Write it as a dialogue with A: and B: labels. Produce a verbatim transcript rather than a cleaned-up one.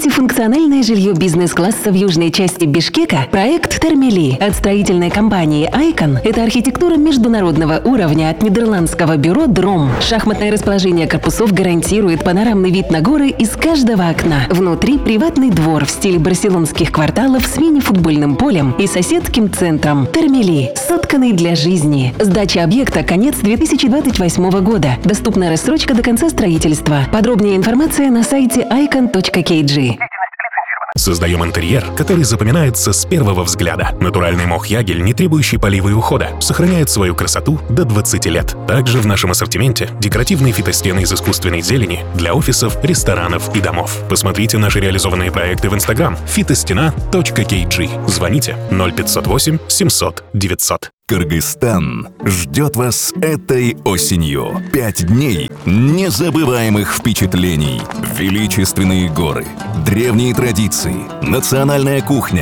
A: Мультифункциональное жилье бизнес-класса в южной части Бишкека – проект «Термели» от строительной компании «Айкон». Это архитектура международного уровня от нидерландского бюро «Дром». Шахматное расположение корпусов гарантирует панорамный вид на горы из каждого окна. Внутри приватный двор в стиле барселонских кварталов с мини-футбольным полем и соседским центром. «Термели» – сотканный для жизни. Сдача объекта – конец две тысячи двадцать восьмого года. Доступна рассрочка до конца строительства. Подробнее информация на сайте айкон точка кей джи.
B: Создаем интерьер, который запоминается с первого взгляда. Натуральный мох ягель, не требующий полива и ухода, сохраняет свою красоту до двадцати лет. Также в нашем ассортименте декоративные фитостены из искусственной зелени для офисов, ресторанов и домов. Посмотрите наши реализованные проекты в Instagram фитостена точка кей джи. Звоните ноль пятьсот восемь семьсот девятьсот.
C: Кыргызстан ждет вас этой осенью. Пять дней незабываемых впечатлений. Величественные горы, древние традиции, национальная кухня,